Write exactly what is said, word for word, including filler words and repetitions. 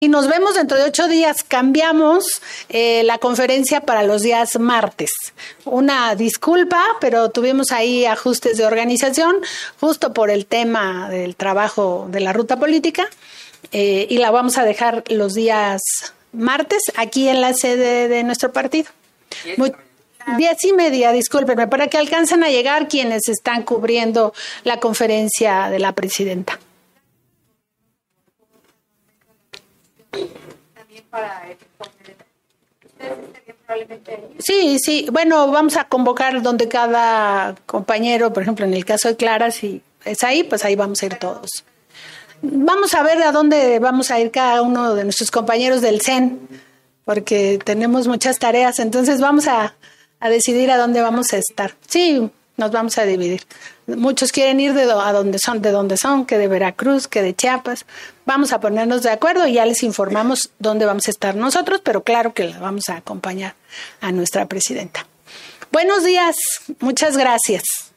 Y nos vemos dentro de ocho días. Cambiamos eh, la conferencia para los días martes. Una disculpa, pero tuvimos ahí ajustes de organización, justo por el tema del trabajo de la ruta política, eh, y la vamos a dejar los días martes aquí en la sede de nuestro partido. Muy, diez y media, discúlpenme, para que alcancen a llegar quienes están cubriendo la conferencia de la presidenta. También para el Sí, sí. Bueno, vamos a convocar donde cada compañero, por ejemplo, en el caso de Clara, si es ahí, pues ahí vamos a ir todos. Vamos a ver a dónde vamos a ir cada uno de nuestros compañeros del C E N, porque tenemos muchas tareas, entonces vamos a, a decidir a dónde vamos a estar. Sí, nos vamos a dividir. Muchos quieren ir de do, a donde son, de donde son, que de Veracruz, que de Chiapas. Vamos a ponernos de acuerdo y ya les informamos dónde vamos a estar nosotros, pero claro que la vamos a acompañar a nuestra presidenta. Buenos días, muchas gracias.